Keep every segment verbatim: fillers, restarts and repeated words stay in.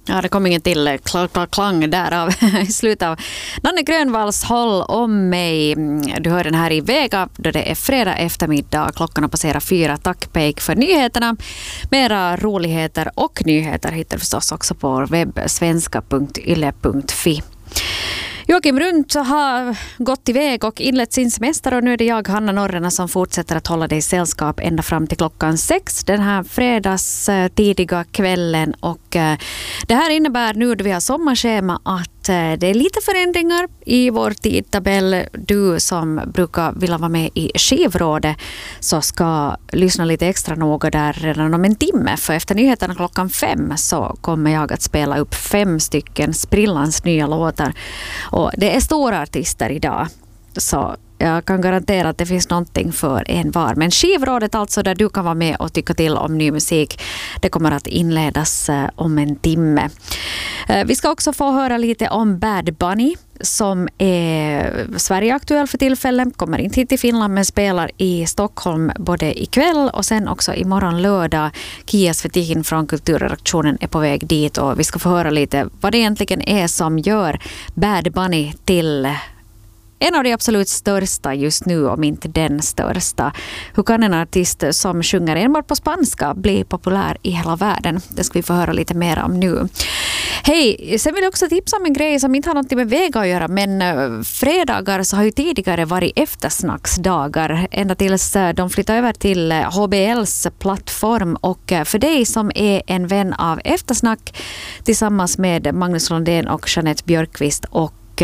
Ja, det kom ingen till kl- kl- klang där av i slutet av Nanne Grönvalls Håll om mig. Du hör den här i Vega då det är fredag eftermiddag. Klockan har passerat fyra. Tack Peik för nyheterna. Mera roligheter och nyheter hittar förstås också på vår webb svenska punkt yle punkt fi. Joakim Runt har gått iväg och inlett sin semester och nu är det jag, Hanna Norrena, som fortsätter att hålla dig i sällskap ända fram till klockan sex den här fredags tidiga kvällen. Och det här innebär nu då vi har sommarschema att det är lite förändringar i vår tidtabell. Du som brukar vilja vara med i skivrådet så ska lyssna lite extra noga där redan om en timme. För efter nyheterna klockan fem så kommer jag att spela upp fem stycken sprillans nya låtar. Och det är stora artister idag, så jag kan garantera att det finns någonting för en var. Men skivrådet alltså, där du kan vara med och tycka till om ny musik, det kommer att inledas om en timme. Vi ska också få höra lite om Bad Bunny som är Sverige-aktuell för tillfället. Kommer inte hit till Finland men spelar i Stockholm både ikväll och sen också imorgon lördag. Kia Svetihin från kulturredaktionen är på väg dit och vi ska få höra lite vad det egentligen är som gör Bad Bunny till en av de absolut största just nu, om inte den största. Hur kan en artist som sjunger enbart på spanska bli populär i hela världen? Det ska vi få höra lite mer om nu. Hej, sen vill jag också tipsa om en grej som inte har något med Vega att göra, men fredagar så har ju tidigare varit eftersnacksdagar ända tills de flyttade över till H B L:s plattform. Och för dig som är en vän av eftersnack tillsammans med Magnus Lundén och Jeanette Björkqvist och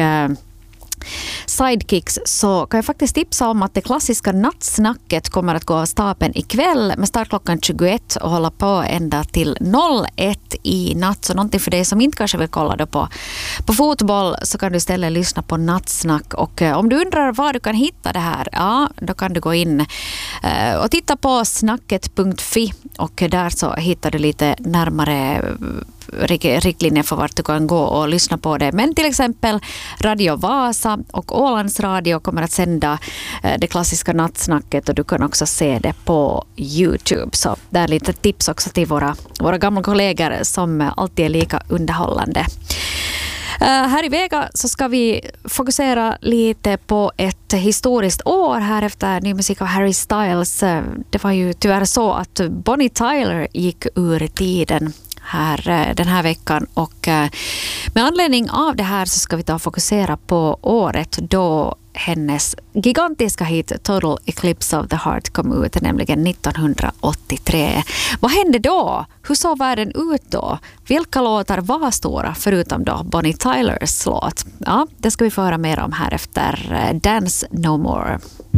Sidekicks, så kan jag faktiskt tipsa om att det klassiska nattsnacket kommer att gå av stapeln ikväll med start klockan tjugoett och hålla på ända till noll ett i natt. Så någonting för dig som inte kanske vill kolla då på, på fotboll, så kan du istället lyssna på nattsnack. Och eh, om du undrar var du kan hitta det här, ja, då kan du gå in eh, och titta på snacket punkt fi och där så hittar du lite närmare riktlinjer för vart du kan gå och lyssna på det. Men till exempel Radio Vasa och Ålands Radio kommer att sända det klassiska nattsnacket och du kan också se det på YouTube. Så det är lite tips också till våra, våra gamla kollegor som alltid är lika underhållande. Uh, här i Vega så ska vi fokusera lite på ett historiskt år här efter ny musik av Harry Styles. Uh, det var ju tyvärr så att Bonnie Tyler gick ur tiden här den här veckan och med anledning av det här så ska vi ta och fokusera på året då hennes gigantiska hit Total Eclipse of the Heart kom ut, nämligen nittonhundraåttiotre. Vad hände då? Hur såg världen ut då? Vilka låtar var stora förutom då Bonnie Tylers låt? Ja, det ska vi få höra mer om här efter Dance No More.